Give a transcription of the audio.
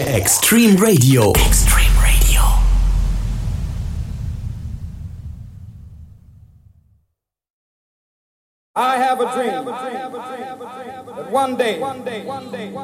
Extreme Radio. Extreme Radio. I have a dream that one day